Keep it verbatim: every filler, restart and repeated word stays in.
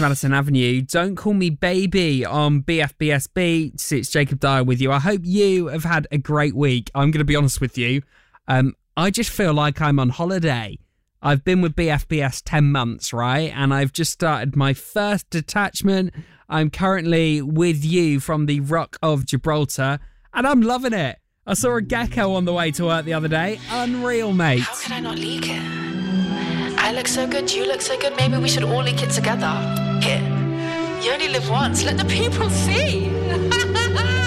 Madison Avenue. Don't call me baby on B F B S Beats. It's Jacob Dyer with you. I hope you have had a great week. I'm going to be honest with you. Um, I just feel like I'm on holiday. I've been with B F B S ten months, right? And I've just started my first detachment. I'm currently with you from the Rock of Gibraltar, and I'm loving it. I saw a gecko on the way to work the other day. Unreal, mate. How could I not leak it? I look so good, you look so good, maybe we should all leak it together. Here, you only live once, let the people see.